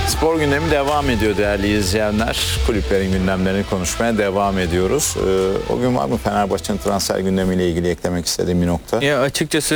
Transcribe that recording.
Spor gündemi devam ediyor değerli izleyenler. Kulüplerin gündemlerini konuşmaya devam ediyoruz. O gün var mı Fenerbahçe'nin transfer gündemiyle ilgili eklemek istediğim bir nokta? Ya açıkçası